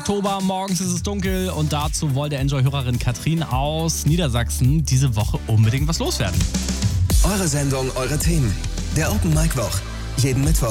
Oktober, morgens ist es dunkel und dazu wollte Enjoy-Hörerin Katrin aus Niedersachsen diese Woche unbedingt was loswerden. Eure Sendung, eure Themen. Der Open Mic Woch. Jeden Mittwoch